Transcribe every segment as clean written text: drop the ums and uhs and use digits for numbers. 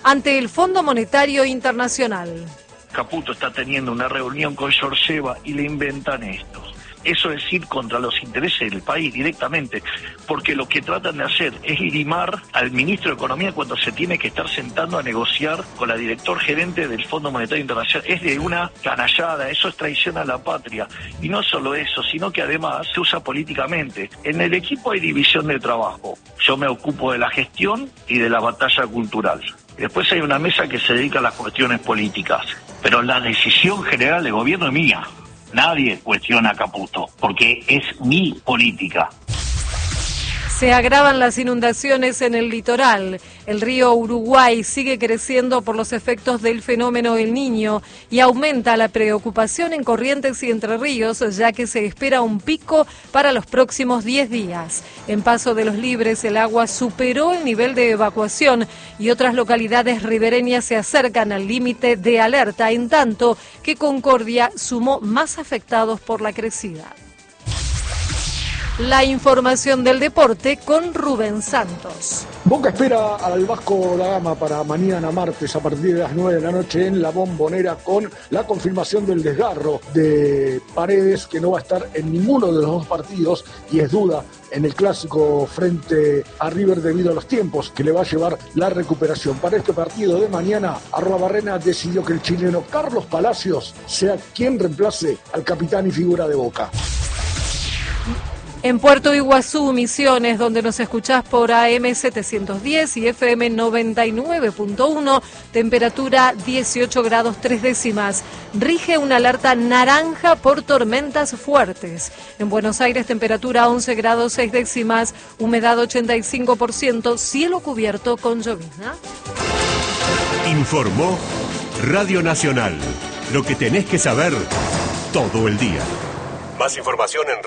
ante el Fondo Monetario Internacional. Caputo está teniendo una reunión con Georgieva y le inventan esto. Eso es ir contra los intereses del país directamente, porque lo que tratan de hacer es limar al ministro de Economía cuando se tiene que estar sentando a negociar con la director gerente del Fondo Monetario Internacional. Es de una canallada, eso es traición a la patria. Y no solo eso, sino que además se usa políticamente. En el equipo hay división de trabajo. Yo me ocupo de la gestión y de la batalla cultural. Después hay una mesa que se dedica a las cuestiones políticas. Pero la decisión general del gobierno es mía. Nadie cuestiona a Caputo, porque es mi política. Se agravan las inundaciones en el litoral. El río Uruguay sigue creciendo por los efectos del fenómeno El Niño y aumenta la preocupación en Corrientes y Entre Ríos, ya que se espera un pico para los próximos 10 días. En Paso de los Libres el agua superó el nivel de evacuación y otras localidades ribereñas se acercan al límite de alerta, en tanto que Concordia sumó más afectados por la crecida. La información del deporte con Rubén Santos. Boca espera al Vasco da Gama para mañana martes a partir de las 9 de la noche en La Bombonera, con la confirmación del desgarro de Paredes, que no va a estar en ninguno de los dos partidos y es duda en el clásico frente a River debido a los tiempos que le va a llevar la recuperación. Para este partido de mañana, Arruabarrena decidió que el chileno Carlos Palacios sea quien reemplace al capitán y figura de Boca. En Puerto Iguazú, Misiones, donde nos escuchás por AM 710 y FM 99.1, temperatura 18 grados 3 décimas. Rige una alerta naranja por tormentas fuertes. En Buenos Aires, temperatura 11 grados 6 décimas, humedad 85%, cielo cubierto con llovizna. Informó Radio Nacional. Lo que tenés que saber todo el día. Más información en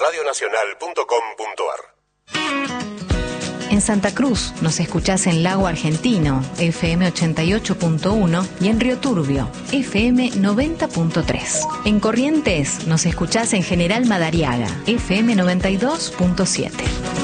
radionacional.com.ar. En Santa Cruz nos escuchás en Lago Argentino, FM 88.1, y en Río Turbio, FM 90.3. En Corrientes nos escuchás en General Madariaga, FM 92.7.